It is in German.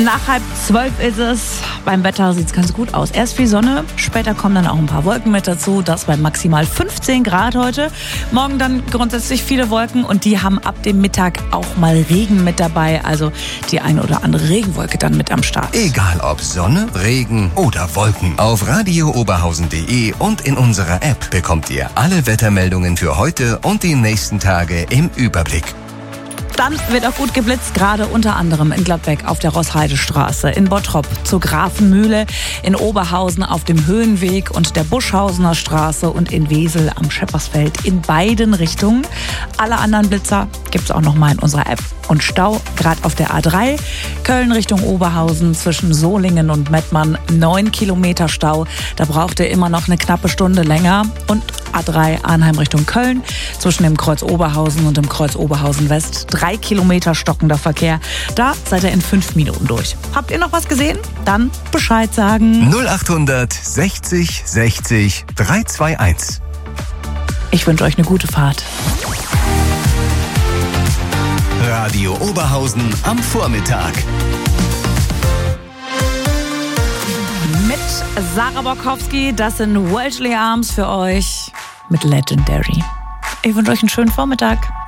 Nach 11:30 ist es. Beim Wetter sieht es ganz gut aus. Erst viel Sonne, später kommen dann auch ein paar Wolken mit dazu. Das bei maximal 15 Grad heute. Morgen dann grundsätzlich viele Wolken und die haben ab dem Mittag auch mal Regen mit dabei. Also die eine oder andere Regenwolke dann mit am Start. Egal ob Sonne, Regen oder Wolken. Auf radiooberhausen.de und in unserer App bekommt ihr alle Wettermeldungen für heute und die nächsten Tage im Überblick. Dann wird auch gut geblitzt, gerade unter anderem in Gladbeck auf der Roßheidestraße, in Bottrop zur Grafenmühle, in Oberhausen auf dem Höhenweg und der Buschhausener Straße und in Wesel am Scheppersfeld in beiden Richtungen. Alle anderen Blitzer gibt's auch noch mal in unserer App. Und Stau gerade auf der A3, Köln Richtung Oberhausen zwischen Solingen und Mettmann, 9 Kilometer Stau. Da braucht ihr immer noch eine knappe Stunde länger. Und A3 Arnheim Richtung Köln zwischen dem Kreuz Oberhausen und dem Kreuz Oberhausen West, 3 Kilometer stockender Verkehr. Da seid ihr in 5 Minuten durch. Habt ihr noch was gesehen? Dann Bescheid sagen. 0800 60 60 321. Ich wünsche euch eine gute Fahrt. Radio Oberhausen am Vormittag. Mit Sarah Borkowski, das sind Welshly Arms für euch mit Legendary. Ich wünsche euch einen schönen Vormittag.